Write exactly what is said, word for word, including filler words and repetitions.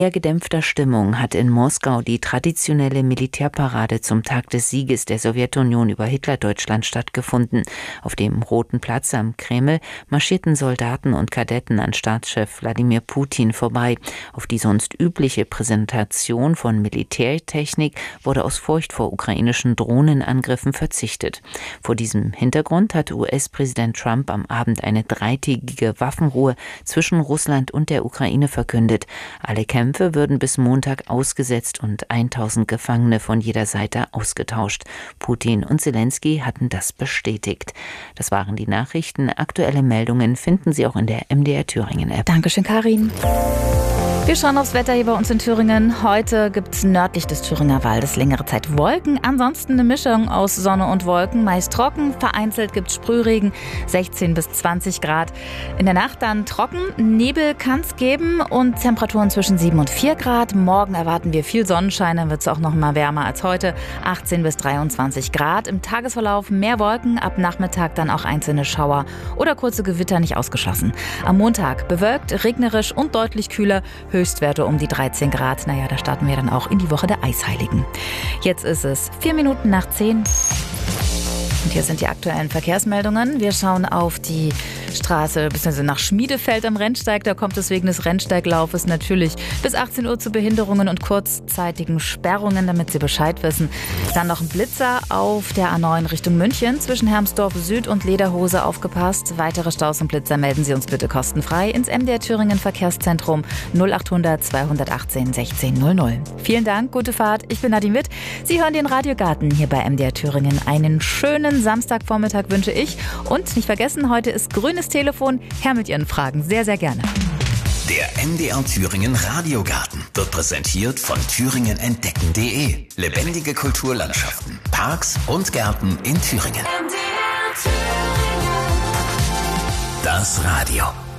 In gedämpfter Stimmung hat in Moskau die traditionelle Militärparade zum Tag des Sieges der Sowjetunion über Hitlerdeutschland stattgefunden. Auf dem Roten Platz am Kreml marschierten Soldaten und Kadetten an Staatschef Wladimir Putin vorbei. Auf die sonst übliche Präsentation von Militärtechnik wurde aus Furcht vor ukrainischen Drohnenangriffen verzichtet. Vor diesem Hintergrund hat U S-Präsident Trump am Abend eine dreitägige Waffenruhe zwischen Russland und der Ukraine verkündet. Alle Kämpfe würden bis Montag ausgesetzt und tausend Gefangene von jeder Seite ausgetauscht. Putin und Zelensky hatten das bestätigt. Das waren die Nachrichten. Aktuelle Meldungen finden Sie auch in der M D R Thüringen-App. Dankeschön, Karin. Wir schauen aufs Wetter hier bei uns in Thüringen. Heute gibt es nördlich des Thüringer Waldes längere Zeit Wolken. Ansonsten eine Mischung aus Sonne und Wolken, meist trocken. Vereinzelt gibt es Sprühregen, sechzehn bis zwanzig Grad. In der Nacht dann trocken, Nebel kann es geben und Temperaturen zwischen sieben und vier Grad. Morgen erwarten wir viel Sonnenschein, dann wird es auch noch mal wärmer als heute. achtzehn bis dreiundzwanzig Grad. Im Tagesverlauf mehr Wolken, ab Nachmittag dann auch einzelne Schauer oder kurze Gewitter nicht ausgeschlossen. Am Montag bewölkt, regnerisch und deutlich kühler. Höchstwerte um die dreizehn Grad. Naja, da starten wir dann auch in die Woche der Eisheiligen. Jetzt ist es vier Minuten nach zehn. Und hier sind die aktuellen Verkehrsmeldungen. Wir schauen auf die Straße bzw. nach Schmiedefeld am Rennsteig. Da kommt es wegen des Rennsteiglaufes natürlich bis achtzehn Uhr zu Behinderungen und kurzzeitigen Sperrungen, damit Sie Bescheid wissen. Dann noch ein Blitzer auf der A neun Richtung München zwischen Hermsdorf Süd und Lederhose, aufgepasst. Weitere Staus und Blitzer melden Sie uns bitte kostenfrei ins M D R Thüringen Verkehrszentrum null acht hundert zweihundertachtzehn sechzehn null null. Vielen Dank, gute Fahrt. Ich bin Nadine Witt. Sie hören den Radiogarten hier bei M D R Thüringen. Einen schönen Samstagvormittag wünsche ich. Und nicht vergessen, heute ist grünes Telefon. Her mit Ihren Fragen. Sehr, sehr gerne. Der M D R Thüringen Radiogarten wird präsentiert von thüringen entdecken punkt de. Lebendige Kulturlandschaften, Parks und Gärten in Thüringen. Das Radio.